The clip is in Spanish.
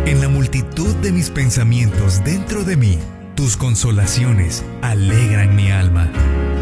En la multitud de mis pensamientos dentro de mí, tus consolaciones alegran mi alma.